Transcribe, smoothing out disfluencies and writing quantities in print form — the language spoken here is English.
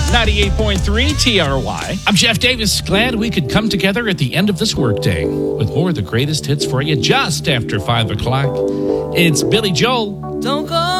98.3 TRY. I'm Jeff Davis. Glad we could come together at the end of this workday with more of the greatest hits for you just after 5 o'clock. It's Billy Joel. Don't go.